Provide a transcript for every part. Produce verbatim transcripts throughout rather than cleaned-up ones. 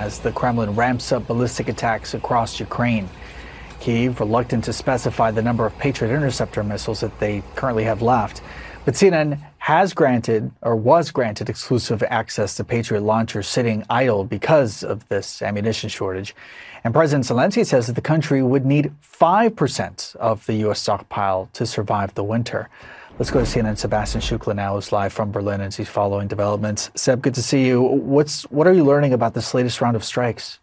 as the Kremlin ramps up ballistic attacks across Ukraine. Kyiv reluctant to specify the number of Patriot interceptor missiles that they currently have left. But C N N has granted or was granted exclusive access to Patriot launchers sitting idle because of this ammunition shortage. And President Zelensky says that the country would need five percent of the U S stockpile to survive the winter. Let's go to C N N's Sebastian Shukla now, who's live from Berlin as he's following developments. Seb, good to see you. What's what are you learning about this latest round of strikes?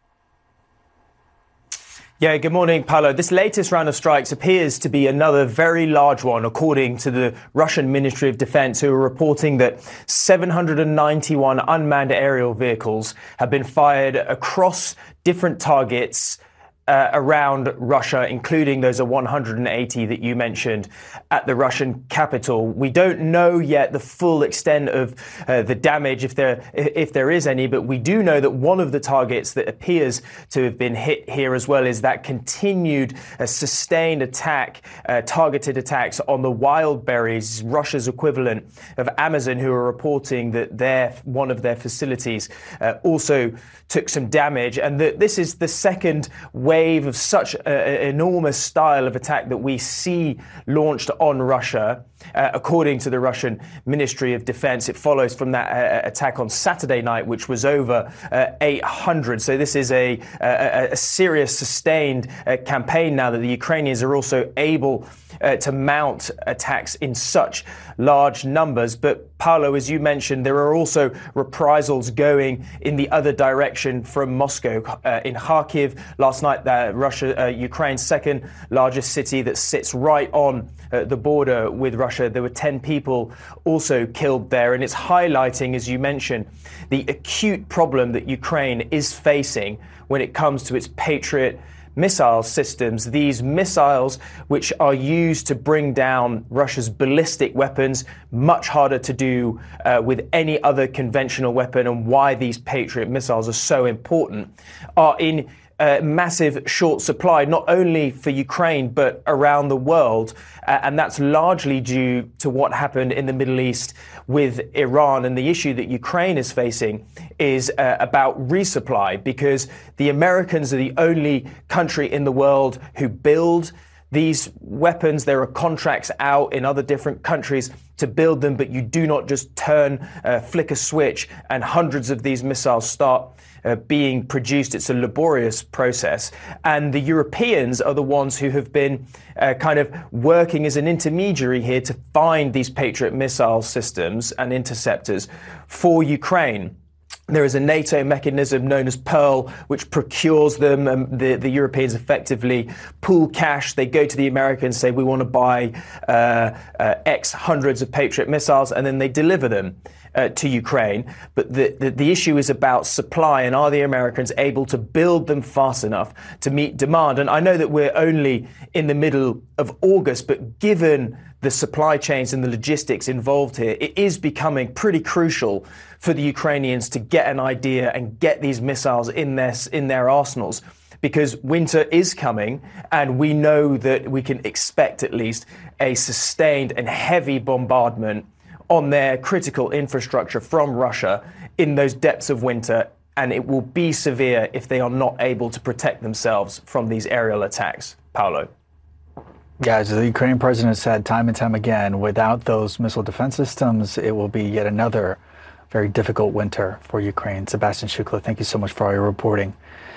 Yeah, good morning, Paolo. This latest round of strikes appears to be another very large one, according to the Russian Ministry of Defense, who are reporting that seven hundred ninety-one unmanned aerial vehicles have been fired across different targets Uh, around Russia, including those one hundred eighty that you mentioned at the Russian capital. We don't know yet the full extent of uh, the damage, if there if there is any, but we do know that one of the targets that appears to have been hit here as well is that continued uh, sustained attack, uh, targeted attacks on the Wildberries, Russia's equivalent of Amazon, who are reporting that their one of their facilities uh, also took some damage, and that this is the second wave of such an enormous style of attack that we see launched on Russia. Uh, according to the Russian Ministry of Defense, it follows from that uh, attack on Saturday night, which was over uh, eight hundred. So this is a, a, a serious, sustained uh, campaign now that the Ukrainians are also able uh, to mount attacks in such large numbers. But Paolo, as you mentioned, there are also reprisals going in the other direction from Moscow. Uh, in Kharkiv last night, uh, Russia, uh, Ukraine's second largest city that sits right on uh, the border with Russia. There were ten people also killed there. And it's highlighting, as you mentioned, the acute problem that Ukraine is facing when it comes to its Patriot missile systems. These missiles, which are used to bring down Russia's ballistic weapons, much harder to do uh, with any other conventional weapon, and why these Patriot missiles are so important, are in Uh, massive short supply, not only for Ukraine, but around the world. Uh, and that's largely due to what happened in the Middle East with Iran. And the issue that Ukraine is facing is uh, about resupply, because the Americans are the only country in the world who build these weapons. There are contracts out in other different countries to build them, but you do not just turn, uh, flick a switch, and hundreds of these missiles start Uh, being produced. It's a laborious process. And the Europeans are the ones who have been uh, kind of working as an intermediary here to find these Patriot missile systems and interceptors for Ukraine. There is a NATO mechanism known as Pearl, which procures them. Um, the, the Europeans effectively pool cash. They go to the Americans, say, we want to buy uh, uh, X hundreds of Patriot missiles, and then they deliver them Uh, to Ukraine. But the, the, the issue is about supply, and are the Americans able to build them fast enough to meet demand? And I know that we're only in the middle of August, but given the supply chains and the logistics involved here, it is becoming pretty crucial for the Ukrainians to get an idea and get these missiles in their, in their arsenals, because winter is coming, and we know that we can expect at least a sustained and heavy bombardment on their critical infrastructure from Russia in those depths of winter, and it will be severe if they are not able to protect themselves from these aerial attacks. Paolo. Yeah, as the Ukrainian president said time and time again, without those missile defense systems, it will be yet another very difficult winter for Ukraine. Sebastian Shukla, thank you so much for all your reporting.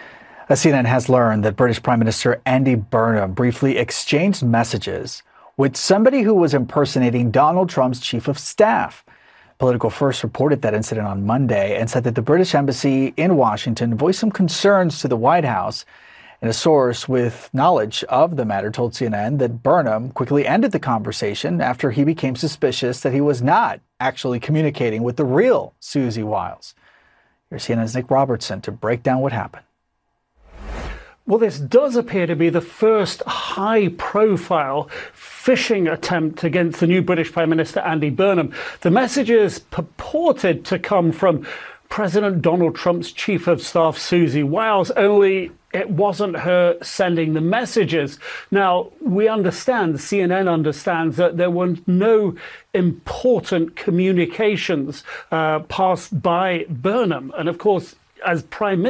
C N N has learned that British Prime Minister Andy Burnham briefly exchanged messages with somebody who was impersonating Donald Trump's chief of staff. Political First reported that incident on Monday and said that the British embassy in Washington voiced some concerns to the White House. And a source with knowledge of the matter told C N N that Burnham quickly ended the conversation after he became suspicious that he was not actually communicating with the real Susie Wiles. Here's C N N's Nick Robertson to break down what happened. Well, this does appear to be the first high-profile phishing attempt against the new British Prime Minister, Andy Burnham. The messages purported to come from President Donald Trump's chief of staff, Susie Wiles, only it wasn't her sending the messages. Now, we understand, C N N understands, that there were no important communications uh, passed by Burnham. And of course, as Prime Minister,